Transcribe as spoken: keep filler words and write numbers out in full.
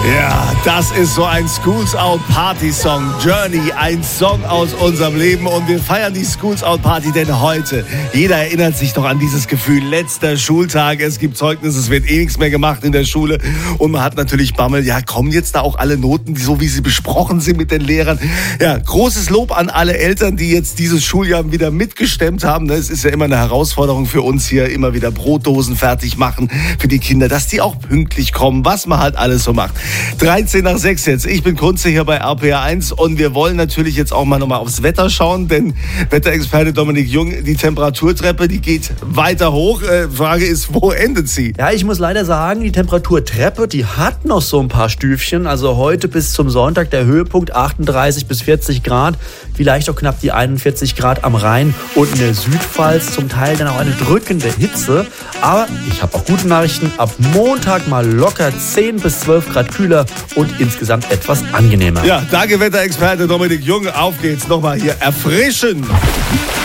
Ja, das ist so ein Schools Out Party Song. Journey, ein Song aus unserem Leben. Und wir feiern die Schools Out Party, denn heute, jeder erinnert sich doch an dieses Gefühl. Letzter Schultag, es gibt Zeugnisse, es wird eh nichts mehr gemacht in der Schule. Und man hat natürlich Bammel, ja, kommen jetzt da auch alle Noten, so wie sie besprochen sind mit den Lehrern. Ja, großes Lob an alle Eltern, die jetzt dieses Schuljahr wieder mitgestemmt haben. Es ist ja immer eine Herausforderung für uns hier, immer wieder Brotdosen fertig machen für die Kinder, dass die auch pünktlich kommen, was man halt alles so macht. dreizehn nach sechs jetzt. Ich bin Kunze hier bei R P R eins und wir wollen natürlich jetzt auch mal nochmal aufs Wetter schauen, denn Wetterexperte Dominik Jung, die Temperaturtreppe, die geht weiter hoch. Äh, Frage ist, wo endet sie? Ja, ich muss leider sagen, die Temperaturtreppe, die hat noch so ein paar Stüfchen. Also heute bis zum Sonntag der Höhepunkt achtunddreißig bis vierzig Grad, vielleicht auch knapp die einundvierzig Grad am Rhein und in der Südpfalz, zum Teil dann auch eine drückende Hitze. Aber ich habe auch gute Nachrichten, ab Montag mal locker zehn bis zwölf Grad kühler und insgesamt etwas angenehmer. Ja, danke Wetterexperte Dominik Jung. Auf geht's nochmal hier erfrischen.